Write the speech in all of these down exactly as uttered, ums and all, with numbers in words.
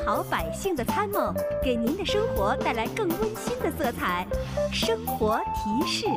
好百姓的参谋，给您的生活带来更温馨的色彩。生活提示。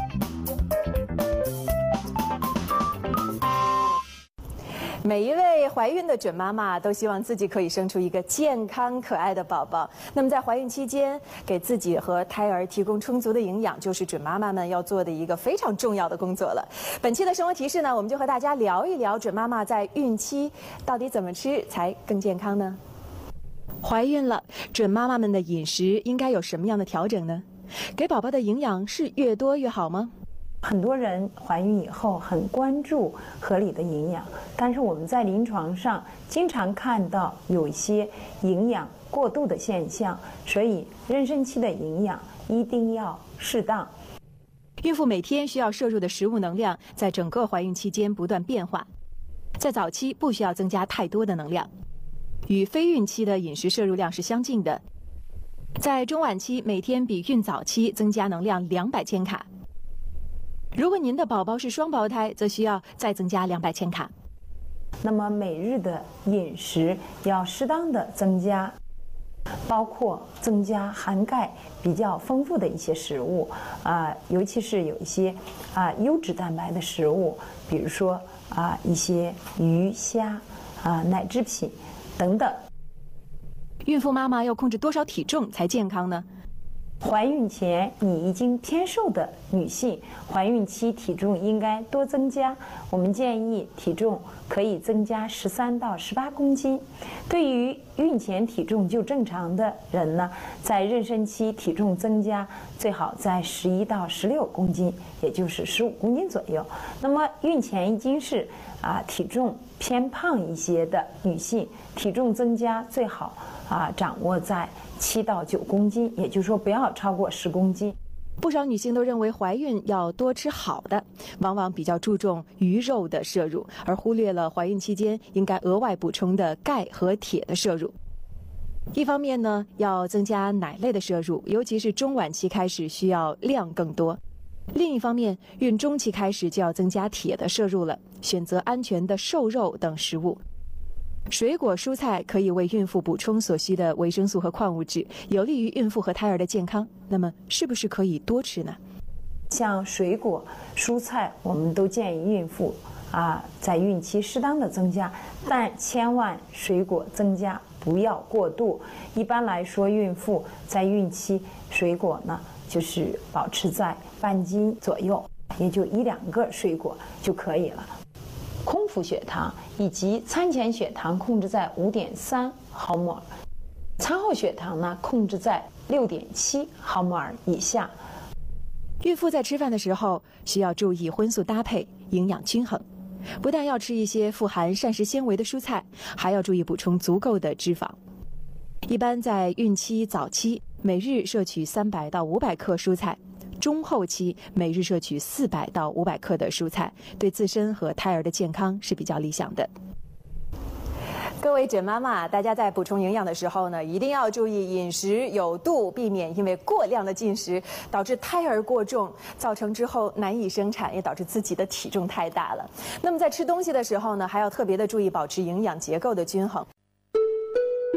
每一位怀孕的准妈妈都希望自己可以生出一个健康可爱的宝宝。那么在怀孕期间，给自己和胎儿提供充足的营养，就是准妈妈们要做的一个非常重要的工作了。本期的生活提示呢，我们就和大家聊一聊准妈妈在孕期到底怎么吃才更健康呢？怀孕了，准妈妈们的饮食应该有什么样的调整呢？给宝宝的营养是越多越好吗？ 很多人怀孕以后很关注合理的营养，但是我们在临床上经常看到有一些营养过度的现象，所以妊娠期的营养一定要适当。 孕妇每天需要摄入的食物能量在整个怀孕期间不断变化，在早期不需要增加太多的能量，与非孕期的饮食摄入量是相近的。在中晚期，每天比孕早期增加能量两百千卡。如果您的宝宝是双胞胎，则需要再增加两百千卡。 那么每日的饮食要适当的增加，包括增加含钙比较丰富的一些食物啊、呃，尤其是有一些啊、呃、优质蛋白的食物，比如说啊、呃、一些鱼虾啊、呃、奶制品等等。 孕妇妈妈要控制多少体重才健康呢？ 怀孕前你已经偏瘦的女性，怀孕期体重应该多增加。我们建议体重可以增加十三到十八公斤。对于孕前体重就正常的人呢，在妊娠期体重增加最好在十一到十六公斤，也就是十五公斤左右。那么孕前已经是啊体重偏胖一些的女性，体重增加最好啊掌握在七到九公斤，也就是说不要超过十公斤。 不少女性都认为怀孕要多吃好的，往往比较注重鱼肉的摄入，而忽略了怀孕期间应该额外补充的钙和铁的摄入。一方面呢，要增加奶类的摄入，尤其是中晚期开始需要量更多。另一方面，孕中期开始就要增加铁的摄入了，选择安全的瘦肉等食物。水果蔬菜可以为孕妇补充所需的维生素和矿物质，有利于孕妇和胎儿的健康。那么是不是可以多吃呢？ 像水果蔬菜我们都建议孕妇啊在孕期适当的增加，但千万水果增加不要过度。一般来说，孕妇在孕期水果呢就是保持在半斤左右，也就一两个水果就可以了。空腹血糖以及餐前血糖控制在 五点三毫摩尔，餐后血糖呢控制在 六点七毫摩尔以下。 孕妇在吃饭的时候需要注意荤素搭配，营养均衡。不但要吃一些富含膳食纤维的蔬菜，还要注意补充足够的脂肪。一般在孕期早期，每日摄取三百到五百克蔬菜。中后期每日摄取四百到五百克的蔬菜，对自身和胎儿的健康是比较理想的。各位准妈妈，大家在补充营养的时候呢，一定要注意饮食有度，避免因为过量的进食导致胎儿过重，造成之后难以生产，也导致自己的体重太大了。那么在吃东西的时候呢，还要特别的注意保持营养结构的均衡。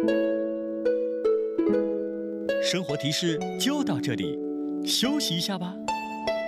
生活提示就到这里，休息一下吧。